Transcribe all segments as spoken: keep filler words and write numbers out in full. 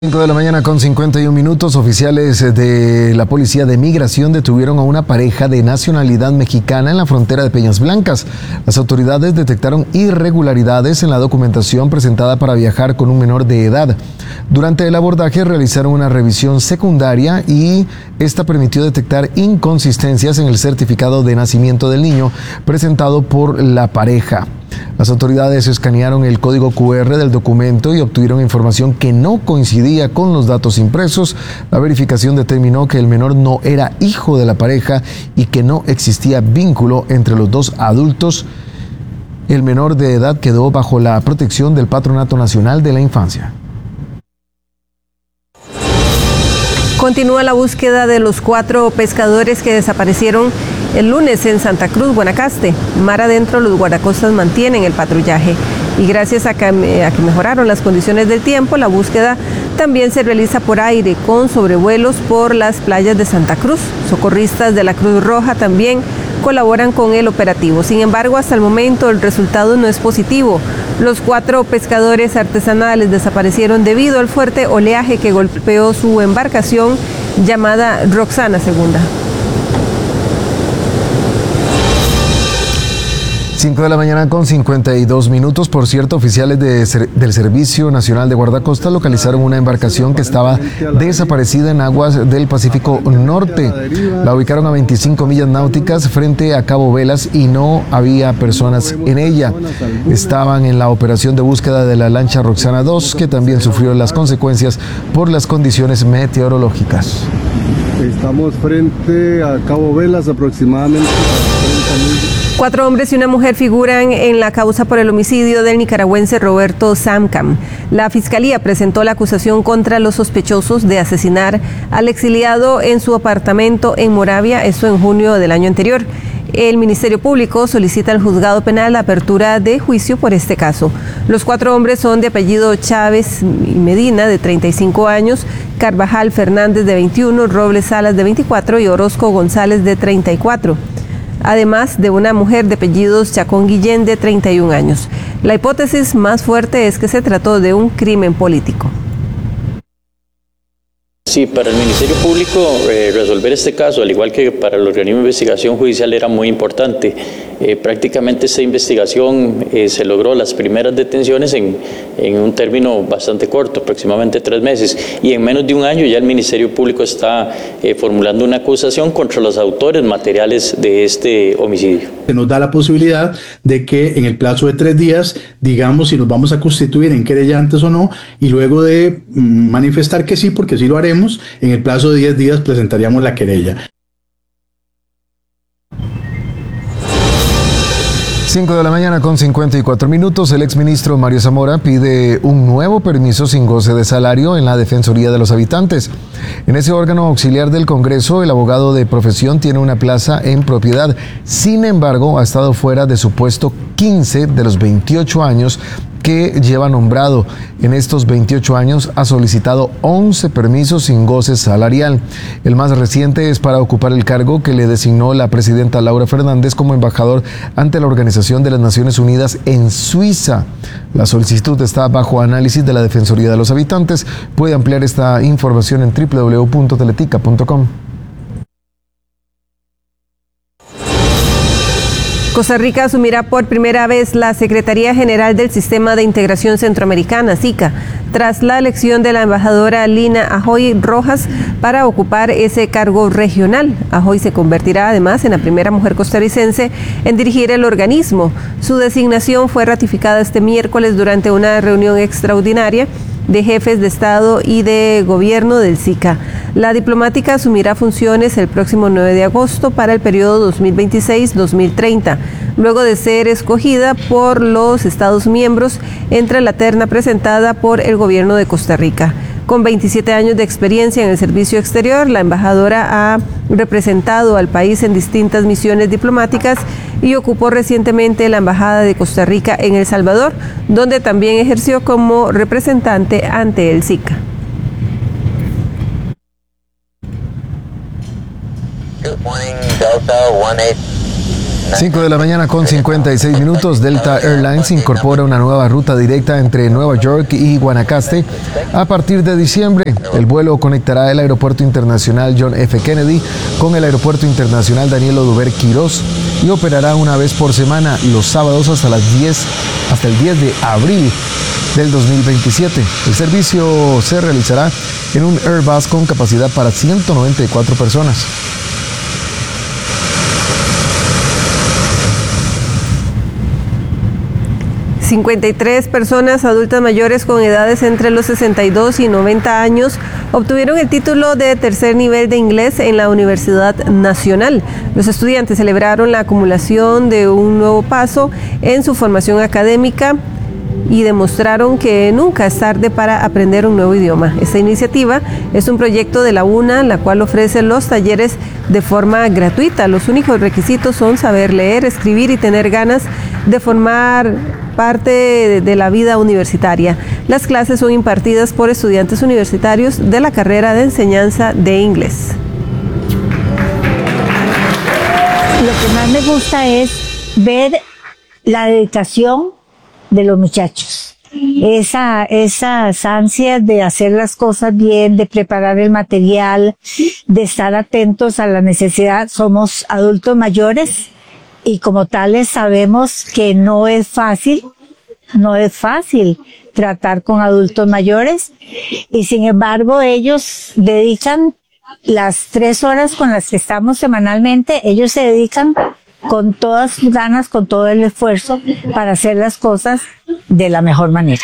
cinco de la mañana con cincuenta y un minutos, oficiales de la Policía de Migración detuvieron a una pareja de nacionalidad mexicana en la frontera de Peñas Blancas. Las autoridades detectaron irregularidades en la documentación presentada para viajar con un menor de edad. Durante el abordaje realizaron una revisión secundaria y esta permitió detectar inconsistencias en el certificado de nacimiento del niño presentado por la pareja. Las autoridades escanearon el código cu erre del documento y obtuvieron información que no coincidía con los datos impresos. La verificación determinó que el menor no era hijo de la pareja y que no existía vínculo entre los dos adultos. El menor de edad quedó bajo la protección del Patronato Nacional de la Infancia. Continúa la búsqueda de los cuatro pescadores que desaparecieron el lunes en Santa Cruz, Guanacaste. Mar adentro, los guardacostas mantienen el patrullaje y gracias a que, a que mejoraron las condiciones del tiempo, la búsqueda también se realiza por aire con sobrevuelos por las playas de Santa Cruz. Socorristas de la Cruz Roja también colaboran con el operativo. Sin embargo, hasta el momento el resultado no es positivo. Los cuatro pescadores artesanales desaparecieron debido al fuerte oleaje que golpeó su embarcación llamada Roxana segunda. cinco de la mañana con cincuenta y dos minutos. Por cierto, oficiales de, del Servicio Nacional de Guardacostas localizaron una embarcación que estaba desaparecida en aguas del Pacífico Norte. La ubicaron a veinticinco millas náuticas frente a Cabo Velas y no había personas en ella. Estaban en la operación de búsqueda de la lancha Roxana dos, que también sufrió las consecuencias por las condiciones meteorológicas. Estamos frente a Cabo Velas, aproximadamente treinta mil. Cuatro hombres y una mujer figuran en la causa por el homicidio del nicaragüense Roberto Samcam. La Fiscalía presentó la acusación contra los sospechosos de asesinar al exiliado en su apartamento en Moravia, esto en junio del año anterior. El Ministerio Público solicita al Juzgado Penal la apertura de juicio por este caso. Los cuatro hombres son de apellido Chávez y Medina, de treinta y cinco años, Carvajal Fernández, de veintiuno, Robles Salas, de veinticuatro y Orozco González, de treinta y cuatro. Además de una mujer de apellidos Chacón Guillén, de treinta y un años. La hipótesis más fuerte es que se trató de un crimen político. Sí, para el Ministerio Público eh, resolver este caso, al igual que para el organismo de investigación judicial, era muy importante. Eh, prácticamente esta investigación eh, se logró las primeras detenciones en, en un término bastante corto, aproximadamente tres meses, y en menos de un año ya el Ministerio Público está eh, formulando una acusación contra los autores materiales de este homicidio. Se nos da la posibilidad de que en el plazo de tres días digamos si nos vamos a constituir en querellantes o no, y luego de mm, manifestar que sí, porque sí lo haremos, en el plazo de diez días presentaríamos la querella. cinco de la mañana con cincuenta y cuatro minutos. El exministro Mario Zamora pide un nuevo permiso sin goce de salario en la Defensoría de los Habitantes. En ese órgano auxiliar del Congreso, el abogado de profesión tiene una plaza en propiedad. Sin embargo, ha estado fuera de su puesto quince de los veintiocho años que lleva nombrado. En estos veintiocho años ha solicitado once permisos sin goce salarial. El más reciente es para ocupar el cargo que le designó la presidenta Laura Fernández como embajador ante la Organización de las Naciones Unidas en Suiza. La solicitud está bajo análisis de la Defensoría de los Habitantes. Puede ampliar esta información en doble u doble u doble u punto teletica punto com. Costa Rica asumirá por primera vez la Secretaría General del Sistema de Integración Centroamericana, SICA, tras la elección de la embajadora Lina Ajoy Rojas para ocupar ese cargo regional. Ajoy se convertirá además en la primera mujer costarricense en dirigir el organismo. Su designación fue ratificada este miércoles durante una reunión extraordinaria de jefes de Estado y de Gobierno del SICA. La diplomática asumirá funciones el próximo nueve de agosto para el periodo dos mil veintiséis a dos mil treinta, luego de ser escogida por los Estados miembros entre la terna presentada por el Gobierno de Costa Rica. Con veintisiete años de experiencia en el servicio exterior, la embajadora ha representado al país en distintas misiones diplomáticas y ocupó recientemente la Embajada de Costa Rica en El Salvador, donde también ejerció como representante ante el SICA. Good morning, Delta one eight cinco de la mañana con cincuenta y seis minutos. Delta Airlines incorpora una nueva ruta directa entre Nueva York y Guanacaste a partir de diciembre. El vuelo conectará el Aeropuerto Internacional John F. Kennedy con el Aeropuerto Internacional Daniel Oduber Quirós y operará una vez por semana los sábados hasta las diez, hasta el diez de abril del dos mil veintisiete. El servicio se realizará en un Airbus con capacidad para ciento noventa y cuatro personas. cincuenta y tres personas adultas mayores con edades entre los sesenta y dos y noventa años obtuvieron el título de tercer nivel de inglés en la Universidad Nacional. Los estudiantes celebraron la acumulación de un nuevo paso en su formación académica y demostraron que nunca es tarde para aprender un nuevo idioma. Esta iniciativa es un proyecto de la UNA, la cual ofrece los talleres de forma gratuita. Los únicos requisitos son saber leer, escribir y tener ganas de formar parte de la vida universitaria. Las clases son impartidas por estudiantes universitarios de la carrera de enseñanza de inglés. Lo que más me gusta es ver la dedicación de los muchachos. Esa, esas ansias de hacer las cosas bien, de preparar el material, de estar atentos a la necesidad. Somos adultos mayores y como tales sabemos que no es fácil, no es fácil tratar con adultos mayores y sin embargo ellos dedican las tres horas con las que estamos semanalmente, ellos se dedican con todas sus ganas, con todo el esfuerzo para hacer las cosas de la mejor manera.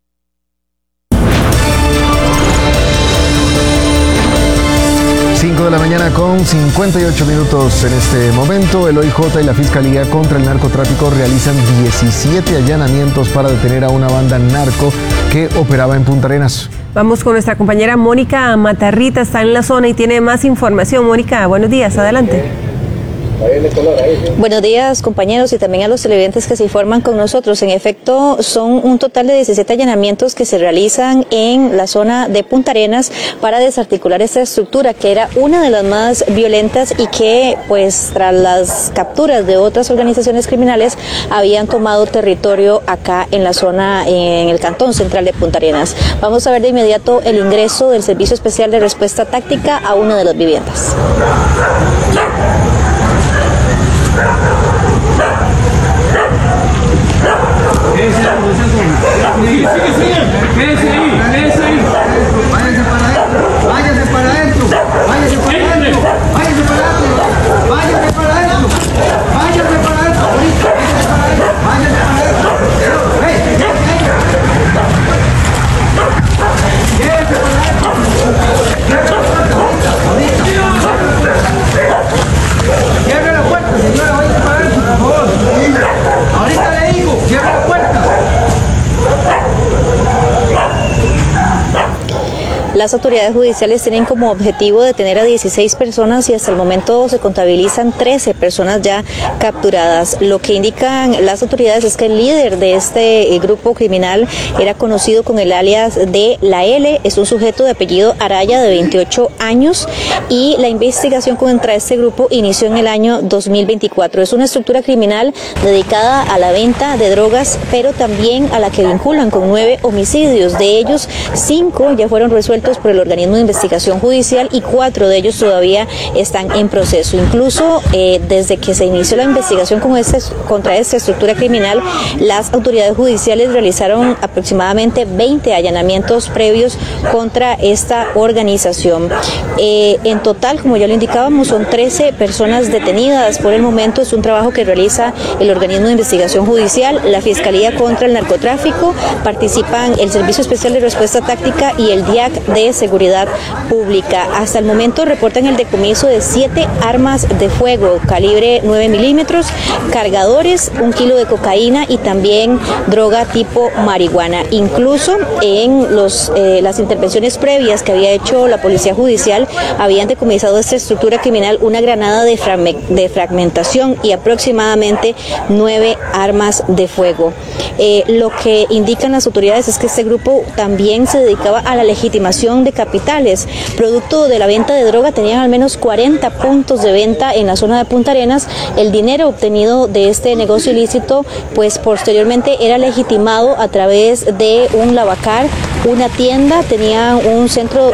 cinco de la mañana con cincuenta y ocho minutos en este momento. El O I J y la Fiscalía contra el Narcotráfico realizan diecisiete allanamientos para detener a una banda narco que operaba en Punta Arenas. Vamos con nuestra compañera Mónica Matarrita, está en la zona y tiene más información. Mónica, buenos días, adelante. Buenos días, compañeros, y también a los televidentes que se informan con nosotros. En efecto, son un total de diecisiete allanamientos que se realizan en la zona de Punta Arenas para desarticular esta estructura, que era una de las más violentas y que, pues, tras las capturas de otras organizaciones criminales, habían tomado territorio acá en la zona, en el cantón central de Punta Arenas. Vamos a ver de inmediato el ingreso del Servicio Especial de Respuesta Táctica a una de las viviendas. Quédese ahí, quédese ahí. Váyase para adentro, váyase para adentro, váyase para adentro, váyase para adentro, váyase para adentro, váyase para adentro, ahorita, váyase para adentro, quédese para adentro, cierre la puerta, señora, váyase para adentro, por favor, ahorita le digo, cierre la puerta. Las autoridades judiciales tienen como objetivo detener a dieciséis personas y hasta el momento se contabilizan trece personas ya capturadas. Lo que indican las autoridades es que el líder de este grupo criminal era conocido con el alias de La L, es un sujeto de apellido Araya de veintiocho años y la investigación contra este grupo inició en el año dos mil veinticuatro. Es una estructura criminal dedicada a la venta de drogas, pero también a la que vinculan con nueve homicidios. De ellos, cinco ya fueron resueltos por el organismo de investigación judicial y cuatro de ellos todavía están en proceso. Incluso eh, desde que se inició la investigación con este, contra esta estructura criminal, las autoridades judiciales realizaron aproximadamente veinte allanamientos previos contra esta organización. Eh, en total, como ya lo indicábamos, son trece personas detenidas. Por el momento es un trabajo que realiza el organismo de investigación judicial, la Fiscalía contra el Narcotráfico, participan el Servicio Especial de Respuesta Táctica y el D I A C de Seguridad Pública. Hasta el momento reportan el decomiso de siete armas de fuego calibre nueve milímetros, cargadores, un kilo de cocaína y también droga tipo marihuana. Incluso en los, eh, las intervenciones previas que había hecho la Policía Judicial habían decomisado esta estructura criminal una granada de, fragme, de fragmentación y aproximadamente nueve armas de fuego. Eh, lo que indican las autoridades es que este grupo también se dedicaba a la legitimación lavación de capitales. Producto de la venta de droga, tenían al menos cuarenta puntos de venta en la zona de Punta Arenas. El dinero obtenido de este negocio ilícito, pues posteriormente era legitimado a través de un lavacar, una tienda, tenían un centro